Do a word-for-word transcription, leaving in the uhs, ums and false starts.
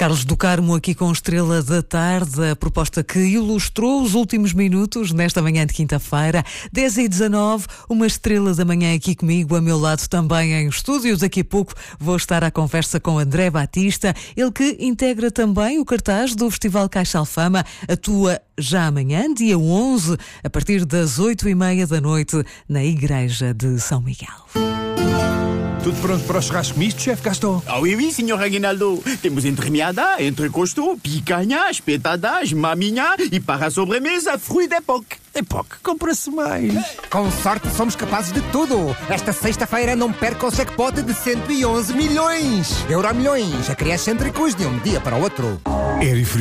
Carlos do Carmo aqui com Estrela da Tarde, a proposta que ilustrou os últimos minutos nesta manhã de quinta-feira, dez e dezanove, uma Estrela da Manhã aqui comigo, a meu lado também em estúdio. Daqui a pouco vou estar à conversa com André Batista, ele que integra também o cartaz do Festival Caixa Alfama, atua já amanhã, dia onze, a partir das oito e meia da noite, na Igreja de São Miguel. Tudo pronto para o churrasco misto, chefe Gaston? Ah oui, oui, senhor Aguinaldo. Temos entremeada, entrecosto, picanha, espetadas, maminha e para a sobremesa, fruit d'époque. Époque, compra-se mais. Com sorte somos capazes de tudo. Esta sexta-feira não perca o jackpot de cento e onze milhões. Euro milhões, a criar cêntricos de um dia para o outro. Air